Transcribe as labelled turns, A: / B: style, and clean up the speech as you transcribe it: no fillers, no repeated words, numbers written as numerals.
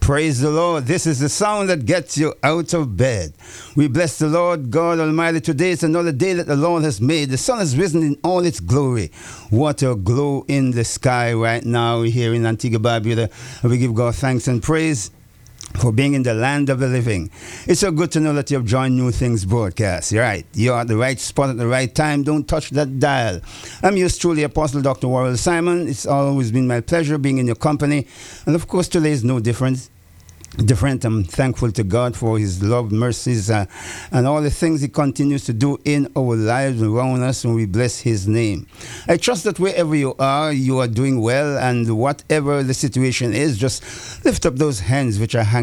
A: Praise the Lord. This is the sound that gets you out of bed. We bless the Lord God Almighty. Today is another day that the Lord has made. The sun has risen in all its glory. What a glow in the sky right now here in Antigua Barbuda. We give God thanks and praise for being in the land of the living. It's so good to know that you have joined New Things broadcast. You're right. You're at the right spot at the right time. Don't touch that dial. I'm yours truly, Apostle Dr. Warrell Simon. It's always been my pleasure being in your company. And of course, today is no different. I'm thankful to God for his love, mercies, and all the things he continues to do in our lives around us, and we bless his name. I trust that wherever you are doing well, and whatever the situation is, just lift up those hands which are hanging